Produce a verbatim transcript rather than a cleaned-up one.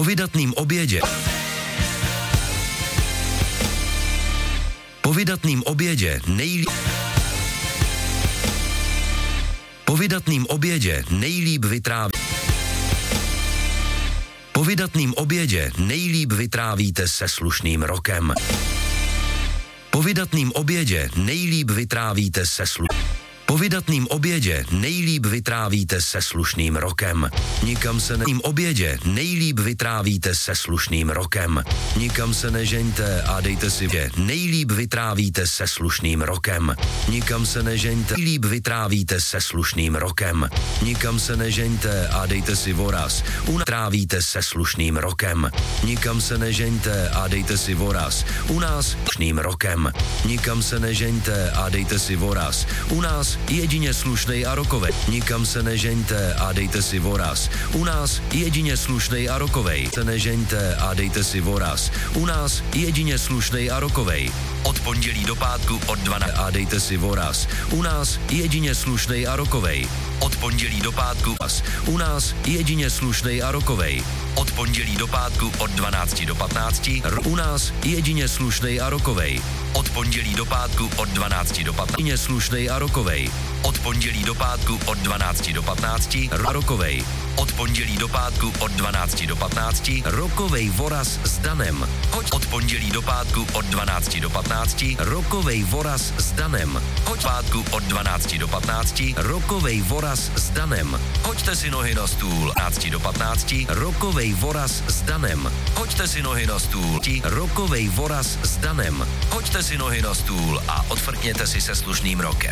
Po vydatným obědě. Po vydatným obědě nejlíp. Po vydatným obědě nejlíp vytráví. Po vydatným obědě nejlíp vytrávíte se slušným rokem. Po vydatným obědě nejlíp vytrávíte se slu... Po vydatným obědě nejlíp vytrávíte se slušným rokem. Nikam se ne... obědě nejlíp vytrávíte se slušným rokem. Nikam se nežeňte a dejte si vě. Nejlíp vytrávíte se slušným rokem. Nikam se nežeňte. Nejlíp vytrávíte se slušným rokem. Nikam se nežeňte a dejte si voraz. Utrávíte se slušným rokem. Nikam se nežeňte a dejte si voraz. U nás slušným rokem. Nikam se nežeňte a dejte si voraz. U nás jedině slušnej a rokovej. Nikam se nežeňte a dejte si voraz. U nás jedině slušnej a rokovej. Se nežeňte a dejte si voraz. U nás jedině slušnej a rokovej. Od pondělí do pátku od dvanácti a dejte si voraz. U nás jedině slušnej a rokovej. Od pondělí do pátku u nás jedině slušnej a rokovej. Od pondělí do pátku od dvanácti do patnácti u nás jedině slušnej a rokovej. Od pondělí do pátku od dvanácti do patnácti jedině slušnej a rokovej. Od pondělí do pátku od dvanácti do patnácti rokovej. Od pondělí do pátku od dvanácti do patnácti rokovej voraz s Danem. Hoď od pondělí do pátku od dvanácti do patnácti rokovej voraz s Danem. Hoď pátku od dvanácti do patnácti rokovej voraz s Danem. Hoďte si nohy na stůl. dvanácti do patnácti rokovej voraz s Danem. Hoďte si nohy na stůl. Rokovej voraz s Danem. Hoďte si nohy na stůl a odfrkněte si se slušným rokem.